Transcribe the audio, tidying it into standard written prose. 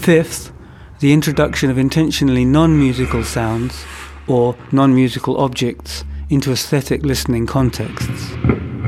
Fifth, the introduction of intentionally non-musical sounds or non-musical objects into aesthetic listening contexts.